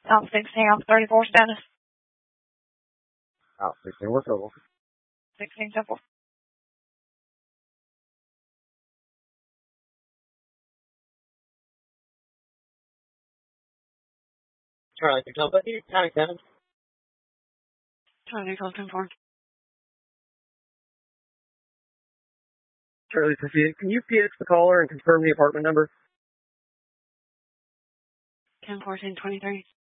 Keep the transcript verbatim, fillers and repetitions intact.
South sixteen, off thirty-four status. South sixteen, what's over? sixteen Temple. Charlie, you tell Buddy, County seven. Charlie, close ten four. Charlie, proceed. Can you P X the caller and confirm the apartment number? ten fourteen twenty-three.